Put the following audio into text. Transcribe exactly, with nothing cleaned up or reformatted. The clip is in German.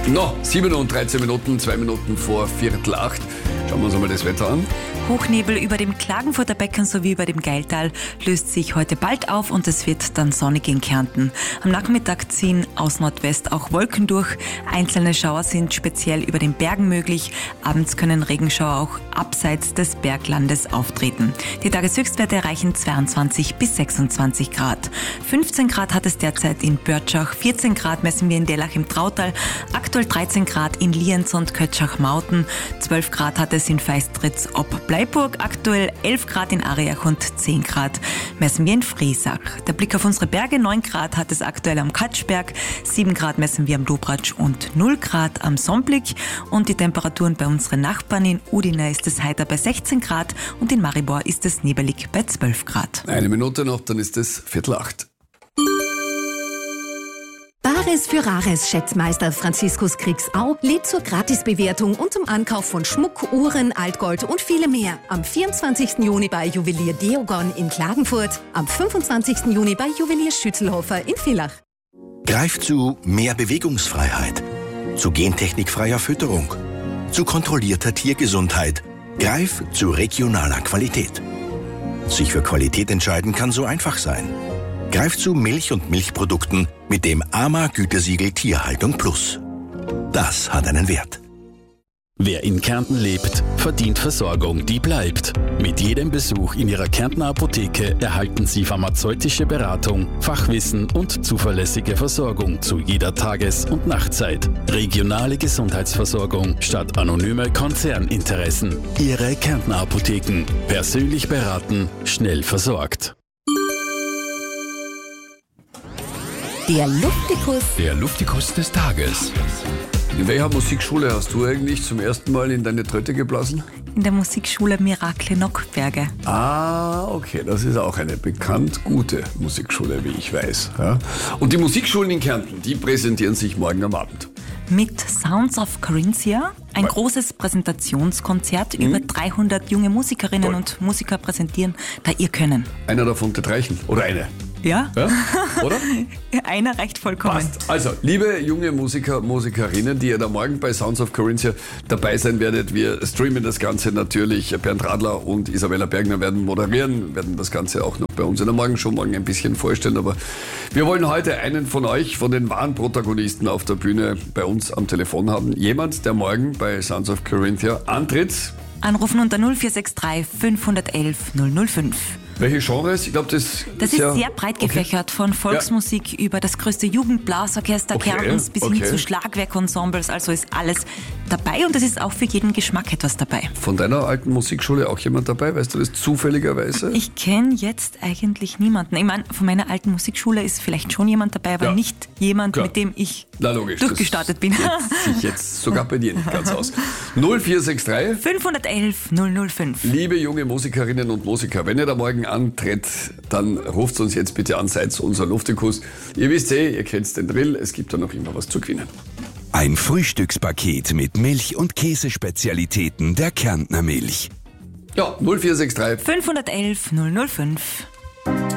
No, sieben und dreizehn Minuten, zwei Minuten vor Viertel acht. Schauen wir uns einmal das Wetter an. Hochnebel über dem Klagenfurter Becken sowie über dem Geiltal löst sich heute bald auf und es wird dann sonnig in Kärnten. Am Nachmittag ziehen aus Nordwest auch Wolken durch. Einzelne Schauer sind speziell über den Bergen möglich. Abends können Regenschauer auch abseits des Berglandes auftreten. Die Tageshöchstwerte erreichen zweiundzwanzig bis sechsundzwanzig Grad. fünfzehn Grad hat es derzeit in Börtschach, vierzehn Grad messen wir in Dellach im Trautal, aktuell dreizehn Grad in Lienz und Kötschach-Mauten, zwölf Grad hat es in Feistritz ob Bleiburg, aktuell elf Grad in Ariach und zehn Grad messen wir in Friesach. Der Blick auf unsere Berge, neun Grad hat es aktuell am Katschberg, sieben Grad messen wir am Dobratsch und null Grad am Somblick. Und die Temperaturen bei unseren Nachbarn in Udine ist es heiter bei sechzehn Grad und in Maribor ist es nebelig bei zwölf Grad. Eine Minute noch, dann ist es Viertel acht. Bares für Rares Schätzmeister Franziskus Kriegsau lädt zur Gratisbewertung und zum Ankauf von Schmuck, Uhren, Altgold und viele mehr. Am vierundzwanzigsten Juni bei Juwelier Deogon in Klagenfurt, am fünfundzwanzigsten Juni bei Juwelier Schützelhofer in Villach. Greif zu mehr Bewegungsfreiheit, zu gentechnikfreier Fütterung, zu kontrollierter Tiergesundheit. Greif zu regionaler Qualität. Sich für Qualität entscheiden kann so einfach sein. Greif zu Milch und Milchprodukten mit dem A M A-Gütesiegel Tierhaltung Plus. Das hat einen Wert. Wer in Kärnten lebt, verdient Versorgung, die bleibt. Mit jedem Besuch in Ihrer Kärntner Apotheke erhalten Sie pharmazeutische Beratung, Fachwissen und zuverlässige Versorgung zu jeder Tages- und Nachtzeit. Regionale Gesundheitsversorgung statt anonyme Konzerninteressen. Ihre Kärntner Apotheken. Persönlich beraten, schnell versorgt. Der Luftikus. Der Luftikus des Tages. In welcher Musikschule hast du eigentlich zum ersten Mal in deine Tröte geblasen? In der Musikschule Miracle Nockberge. Ah, okay, das ist auch eine bekannt gute Musikschule, wie ich weiß. Ja? Und die Musikschulen in Kärnten, die präsentieren sich morgen am Abend. Mit Sounds of Carinthia, ein großes Präsentationskonzert. Über dreihundert junge Musikerinnen Toll. und Musiker präsentieren da ihr Können. Einer davon wird reichen. Oder eine. Ja? Ja? Oder? Einer reicht vollkommen. Passt. Also, liebe junge Musiker, Musikerinnen, die ihr da morgen bei Sounds of Carinthia dabei sein werdet, wir streamen das Ganze natürlich. Bernd Radler und Isabella Bergner werden moderieren, werden das Ganze auch noch bei uns in der Morgenshow morgen ein bisschen vorstellen. Aber wir wollen heute einen von euch, von den wahren Protagonisten auf der Bühne bei uns am Telefon haben. Jemand, der morgen bei Sounds of Carinthia antritt. Anrufen unter null vier sechs drei fünf eins eins null null fünf. Welche Genres? Ich glaube, das, Das ist ja sehr breit gefächert, okay. Von Volksmusik ja. über das größte Jugendblasorchester okay. Kärntens bis okay. hin zu Schlagwerkensembles. Also ist alles dabei und es ist auch für jeden Geschmack etwas dabei. Von deiner alten Musikschule auch jemand dabei? Weißt du das zufälligerweise? Ich kenne jetzt eigentlich niemanden. Ich meine, von meiner alten Musikschule ist vielleicht schon jemand dabei, aber ja. nicht jemand, Klar. mit dem ich Na, logisch, durchgestartet bin. Sich jetzt sogar bei dir nicht ganz aus. null vier sechs drei fünf eins eins null null fünf. Liebe junge Musikerinnen und Musiker, wenn ihr da morgen antritt, dann ruft uns jetzt bitte an, seid unser Luftikus. Ihr wisst eh, ihr kennt den Drill, es gibt da noch immer was zu gewinnen. Ein Frühstückspaket mit Milch- und Käsespezialitäten der Kärntner Milch. Ja, null vier sechs drei fünf eins eins null null fünf.